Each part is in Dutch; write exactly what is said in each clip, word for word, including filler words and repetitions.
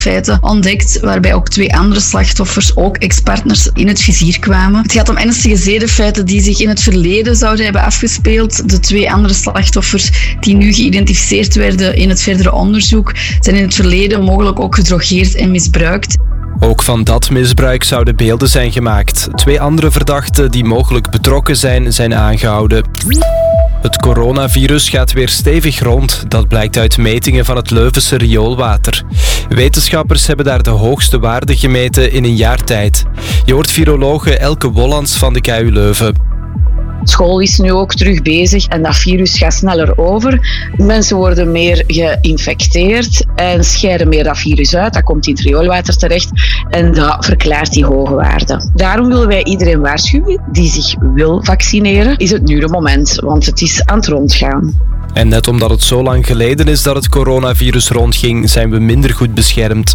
feiten ontdekt, waarbij ook twee andere slachtoffers, ook ex-partners, in het vizier kwamen. Het gaat om ernstige zedenfeiten die zich in het verleden zouden hebben afgespeeld. De twee andere slachtoffers die nu geïdentificeerd werden in het verdere onderzoek, zijn in het verleden mogelijk ook gedrogeerd en misbruikt. Ook van dat misbruik zouden beelden zijn gemaakt. Twee andere verdachten die mogelijk betrokken zijn, zijn aangehouden. Het coronavirus gaat weer stevig rond. Dat blijkt uit metingen van het Leuvense rioolwater. Wetenschappers hebben daar de hoogste waarde gemeten in een jaar tijd. Je hoort virologe Elke Wollands van de K U Leuven. School is nu ook terug bezig en dat virus gaat sneller over. Mensen worden meer geïnfecteerd en scheiden meer dat virus uit. Dat komt in het rioolwater terecht en dat verklaart die hoge waarden. Daarom willen wij iedereen waarschuwen die zich wil vaccineren. Is het nu de moment, want het is aan het rondgaan. En net omdat het zo lang geleden is dat het coronavirus rondging, zijn we minder goed beschermd.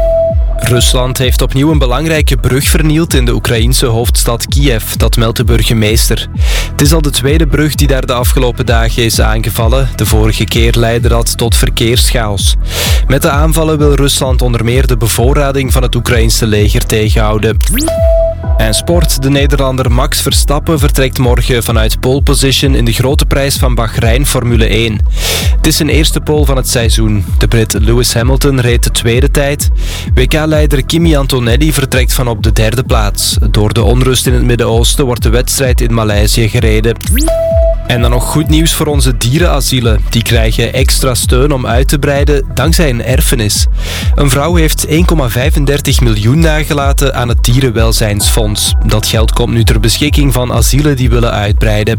Rusland heeft opnieuw een belangrijke brug vernield in de Oekraïense hoofdstad Kiev, dat meldt de burgemeester. Het is al de tweede brug die daar de afgelopen dagen is aangevallen. De vorige keer leidde dat tot verkeerschaos. Met de aanvallen wil Rusland onder meer de bevoorrading van het Oekraïense leger tegenhouden. En sport. De Nederlander Max Verstappen vertrekt morgen vanuit pole position in de grote prijs van Bahrein Formule één. Het is zijn eerste pole van het seizoen. De Brit Lewis Hamilton reed de tweede tijd. W K-leider Kimi Antonelli vertrekt van op de derde plaats. Door de onrust in het Midden-Oosten wordt de wedstrijd in Maleisië gereden. En dan nog goed nieuws voor onze dierenasielen. Die krijgen extra steun om uit te breiden dankzij een erfenis. Een vrouw heeft één komma vijfendertig miljoen nagelaten aan het Dierenwelzijnsfonds. Dat geld komt nu ter beschikking van asielen die willen uitbreiden.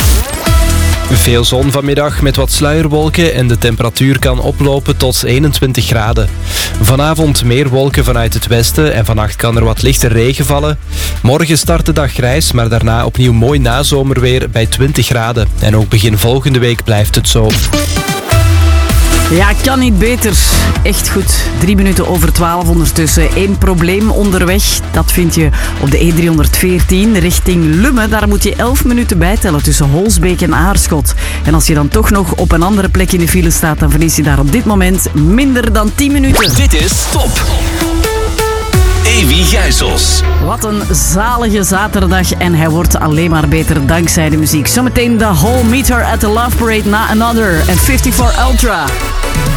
Veel zon vanmiddag met wat sluierwolken en de temperatuur kan oplopen tot eenentwintig graden. Vanavond meer wolken vanuit het westen en vannacht kan er wat lichte regen vallen. Morgen start de dag grijs, maar daarna opnieuw mooi nazomerweer bij twintig graden. En ook begin volgende week blijft het zo. Ja, kan niet beter. Echt goed. Drie minuten over twaalf ondertussen. Eén probleem onderweg. Dat vind je op de E driehonderdveertien richting Lummen. Daar moet je elf minuten bijtellen tussen Holsbeek en Aarschot. En als je dan toch nog op een andere plek in de file staat, dan verlies je daar op dit moment minder dan tien minuten. Dit is Top. Evi Gijsels. Wat een zalige zaterdag en hij wordt alleen maar beter dankzij de muziek. Zometeen de whole meter at the Love Parade na Another en vijfenvijftig Ultra.